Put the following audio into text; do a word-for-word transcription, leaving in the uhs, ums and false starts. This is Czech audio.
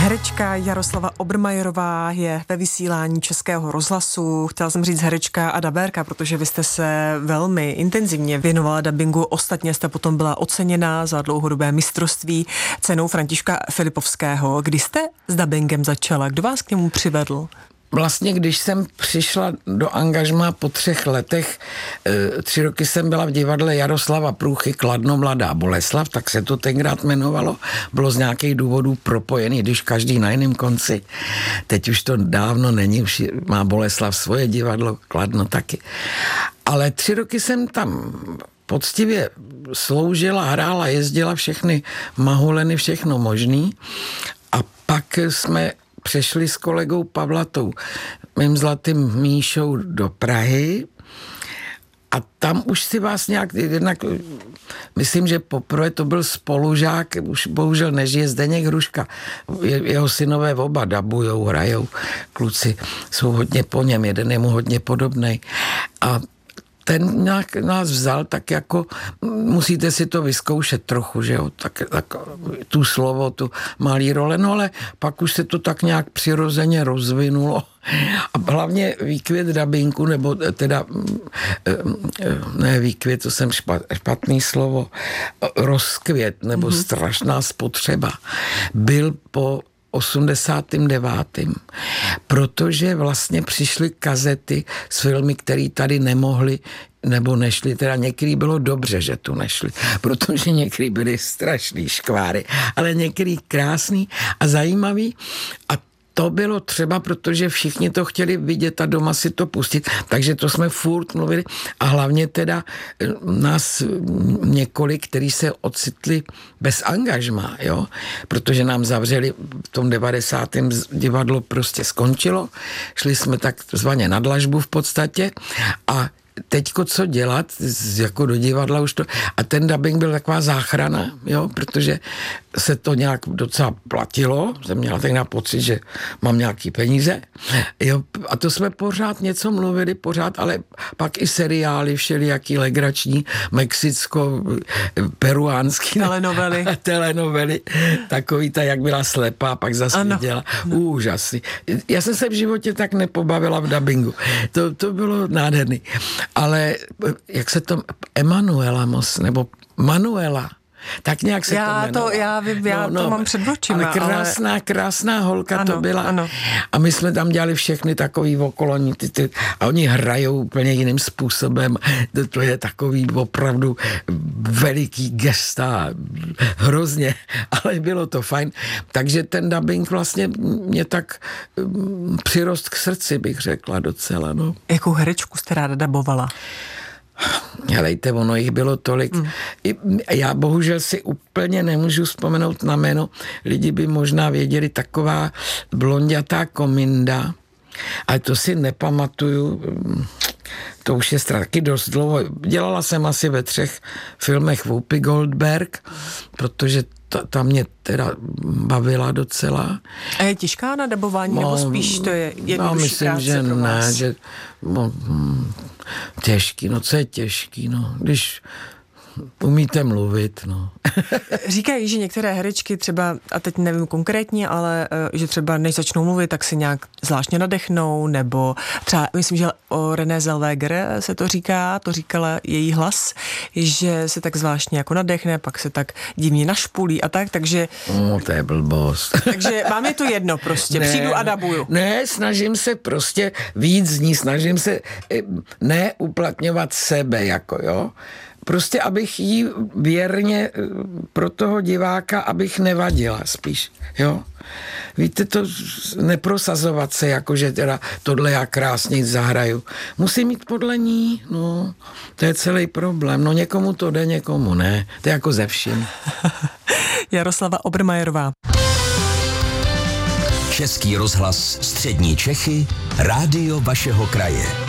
Herečka Jaroslava Obermajerová je ve vysílání Českého rozhlasu. Chtěla jsem říct herečka a dabérka, protože vy jste se velmi intenzivně věnovala dabingu. Ostatně jste potom byla oceněna za dlouhodobé mistrovství cenou Františka Filipovského. Kdy jste s dabingem začala? Kdo vás k němu přivedl? Vlastně, když jsem přišla do angažmá po třech letech, tři roky jsem byla v divadle Jaroslava Průchy Kladno Mladá Boleslav, tak se to tenkrát jmenovalo. Bylo z nějakých důvodů propojený, když každý na jiném konci. Teď už to dávno není, už má Boleslav svoje divadlo, Kladno taky. Ale tři roky jsem tam poctivě sloužila, hrála, jezdila všechny mahuleny, všechno možný. A pak jsme přešli s kolegou Pavlatou, mým zlatým Míšou, do Prahy a tam už si vás nějak, jednak, myslím, že poprvé to byl spolužák, už bohužel nežije, Zdeněk Hruška. Je, jeho synové oba dabujou, hrajou, kluci jsou hodně po něm, jeden je mu hodně podobnej. A ten nějak nás vzal, tak jako musíte si to vyzkoušet trochu, že jo, tak, tak tu slovo, tu malý role, no ale pak už se to tak nějak přirozeně rozvinulo a hlavně výkvět dabinku, nebo teda ne výkvět, to jsem špatný slovo, rozkvět, nebo mm-hmm. strašná spotřeba, byl po osmdesátém devátém Protože vlastně přišly kazety s filmy, které tady nemohly nebo nešli, teda některý bylo dobře, že tu nešli, protože některý byly strašný škváry, ale některý krásný a zajímavý a to bylo třeba, protože všichni to chtěli vidět a doma si to pustit, takže to jsme furt mluvili a hlavně teda nás několik, kteří se ocitli bez angažmá, jo, protože nám zavřeli v tom devadesátém divadlo prostě skončilo, šli jsme takzvaně na dlažbu v podstatě a teďko co dělat, jako do divadla už to, a ten dabing byl taková záchrana, jo, protože se to nějak docela platilo, jsem měla ten pocit, že mám nějaký peníze, jo, a to jsme pořád něco mluvili, pořád, ale pak i seriály všelijaký legrační, mexicko, peruánský, telenovely, telenovely, takový ta, jak byla slepá, pak zase viděla, úžasný. Já jsem se v životě tak nepobavila v dabingu, to, to bylo nádherný. Ale jak se to, Emanuela Mos, nebo Manuela, tak nějak se já to jmenovalo. To, já vím, já no, no, to mám před očima. Ale krásná, ale... krásná holka ano, to byla. Ano. A my jsme tam dělali všechny takový okolo, ty, ty, a oni hrajou úplně jiným způsobem. To, to je takový opravdu veliký gesta, hrozně, ale bylo to fajn. Takže ten dabing vlastně mě tak um, přirost k srdci, bych řekla docela. No. Jakou herečku jste ráda dabovala? Helejte, ono jich bylo tolik. Mm. I, já bohužel si úplně nemůžu vzpomenout na jméno. Lidi by možná věděli, taková blondětá Kominda, ale to si nepamatuju. To už je taky dost dlouho. Dělala jsem asi ve třech filmech Whoopi Goldberg, protože ta, ta mě teda bavila docela. A je těžká na dabování, no, nebo spíš to je jednodušší no, myslím, práce že pro vás? Ne, že no, hm, těžký, no co je těžký, no, když umíte mluvit, no. Říkají, že některé herečky třeba, a teď nevím konkrétně, ale že třeba než začnou mluvit, tak si nějak zvláštně nadechnou, nebo třeba, myslím, že o René Zellweger se to říká, to říkala její hlas, že se tak zvláštně jako nadechne, pak se tak divně našpulí a tak, takže... No, to je blbost. Takže vám je to jedno prostě, ne, přijdu a dabuju. Ne, snažím se prostě víc z ní, snažím se ne uplatňovat sebe, jako jo, prostě abych jí věrně pro toho diváka, abych nevadila spíš, jo. Víte, to neprosazovat se, jakože teda tohle já krásně zahraju. Musím mít podle ní, no, to je celý problém. No někomu to jde, někomu ne. To je jako ze vším. Jaroslava Obermajerová. Český rozhlas Střední Čechy, rádio vašeho kraje.